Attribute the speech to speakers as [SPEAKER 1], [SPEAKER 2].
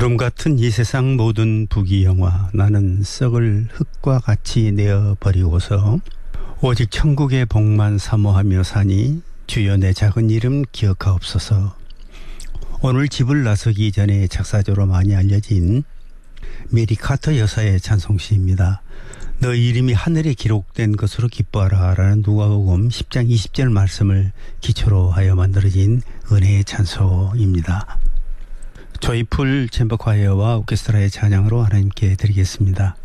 [SPEAKER 1] 구름 같은 이 세상 모든 부귀영화 나는 썩을 흙과 같이 내어버리고서 오직 천국의 복만 사모하며 사니 주여 내 작은 이름 기억하옵소서. 오늘 집을 나서기 전에 작사적으로 많이 알려진 메리 카터 여사의 찬송시입니다. 너 이름이 하늘에 기록된 것으로 기뻐하라 라는 누가복음 10장 20절 말씀을 기초로 하여 만들어진 은혜의 찬송입니다. 조이풀 챔버콰이어와 오케스트라의 찬양으로 하나님께 드리겠습니다.